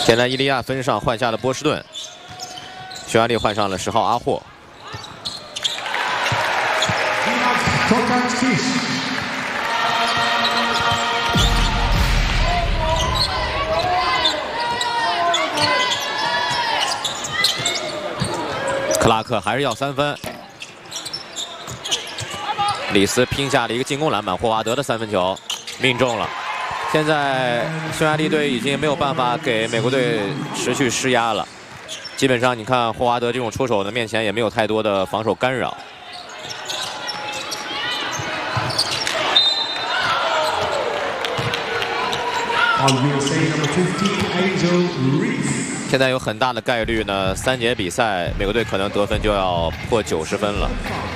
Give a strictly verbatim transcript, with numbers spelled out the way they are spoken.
现在伊利亚分上换下了波士顿，匈牙利换上了十号阿霍。克拉克还是要三分。 里斯拼下了一个进攻篮板，霍华德的三分球命中了。现在匈牙利队已经没有办法给美国队持续施压了。基本上，你看霍华德这种出手的面前也没有太多的防守干扰。现在有很大的概率呢，三节比赛美国队可能得分就要破九十分了。